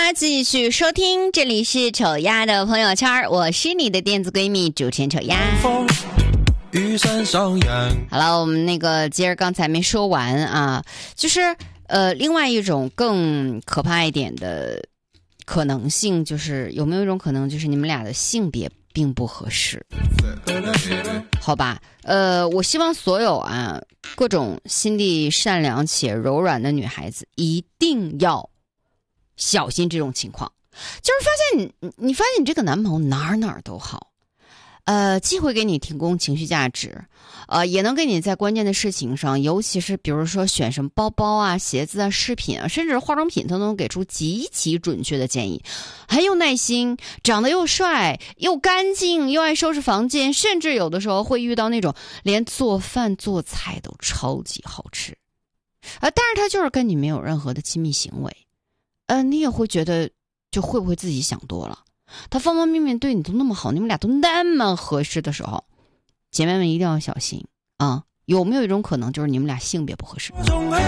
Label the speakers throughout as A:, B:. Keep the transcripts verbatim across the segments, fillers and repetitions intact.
A: 家继续收听，这里是丑丫的朋友圈，我是你的电子闺蜜主持人丑丫。好了，我们那个接着刚才没说完啊，就是呃，另外一种更可怕一点的可能性，就是有没有一种可能，就是你们俩的性别并不合适？好吧，呃，我希望所有啊各种心地善良且柔软的女孩子一定要小心这种情况。就是发现你，你发现你这个男朋友哪儿哪儿都好，呃，既会给你提供情绪价值，呃，也能给你在关键的事情上，尤其是比如说选什么包包啊、鞋子啊、饰品啊，甚至化妆品，都能给出极其准确的建议，很有耐心，长得又帅又干净，又爱收拾房间，甚至有的时候会遇到那种连做饭做菜都超级好吃，啊、呃，但是他就是跟你没有任何的亲密行为，呃，你也会觉得，就会不会自己想多了？他方方面面对你都那么好，你们俩都那么合适的时候，姐妹们一定要小心啊！有没有一种可能，就是你们俩性别不合适？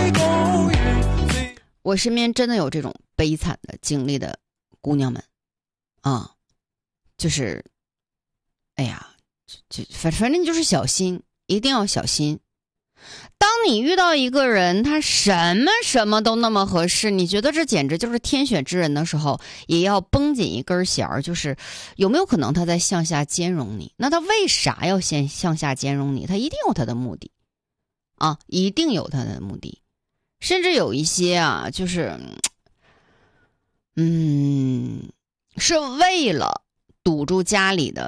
A: 我身边真的有这种悲惨的经历的姑娘们啊，就是，哎呀，就反反正就是小心，一定要小心。当你遇到一个人，他什么什么都那么合适，你觉得这简直就是天选之人的时候，也要绷紧一根弦儿，就是有没有可能他在向下兼容你？那他为啥要先向下兼容你？他一定有他的目的啊，一定有他的目的。甚至有一些啊，就是嗯，是为了堵住家里的